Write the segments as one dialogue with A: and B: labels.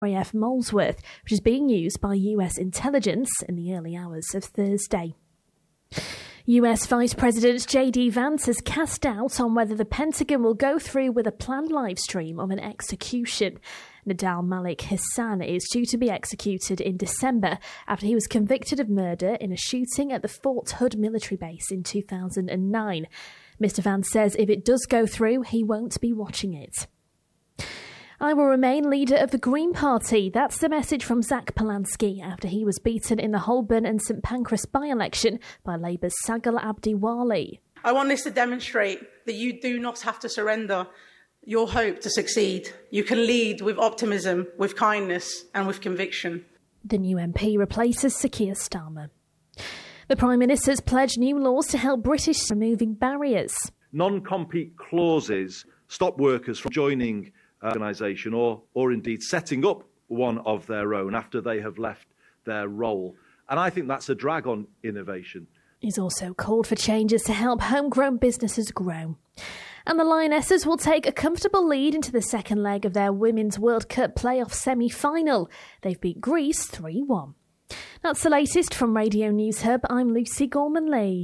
A: RAF Molesworth, which is being used by US intelligence in the early hours of Thursday. US Vice President J.D. Vance has cast doubt on whether the Pentagon will go through with a planned live stream of an execution. Nadal Malik Hassan is due to be executed in December after he was convicted of murder in a shooting at the Fort Hood military base in 2009. Mr. Vance says if it does go through, he won't be watching it. I will remain leader of the Green Party. That's the message from Zach Polanski after he was beaten in the Holborn and St Pancras by-election by Labour's Sagal Abdiwali.
B: I want this to demonstrate that you do not have to surrender your hope to succeed. You can lead with optimism, with kindness and with conviction.
A: The new MP replaces Sir Keir Starmer. The Prime Minister's pledged new laws to help British removing barriers.
C: Non-compete clauses stop workers from joining organisation or indeed setting up one of their own after they have left their role. And I think that's a drag on innovation.
A: He's also called for changes to help homegrown businesses grow. And the Lionesses will take a comfortable lead into the second leg of their Women's World Cup playoff semi-final. They've beat Greece 3-1. That's the latest from Radio News Hub. I'm Lucy Gorman-Lee.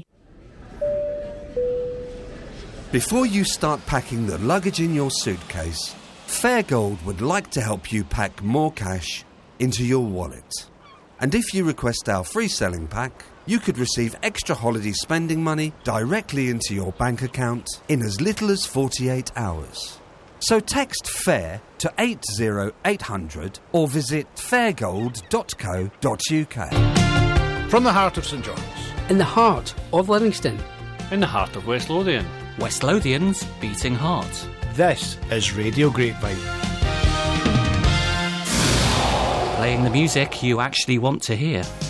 D: Before you start packing the luggage in your suitcase, Fairgold would like to help you pack more cash into your wallet. And if you request our free selling pack, you could receive extra holiday spending money directly into your bank account in as little as 48 hours. So text FAIR to 80800 or visit fairgold.co.uk.
E: From the heart of St John's.
F: In the heart of Livingston.
G: In the heart of West Lothian.
H: West Lothian's beating heart.
E: This is Radio Grapevine.
H: Playing the music you actually want to hear.